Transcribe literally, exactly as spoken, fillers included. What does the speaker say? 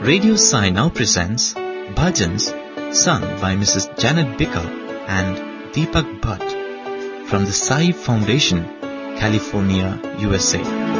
Radio Sai now presents Bhajans sung by Missus Janet Bicker and Deepak Bhatt from the Sai Foundation, California, U S A.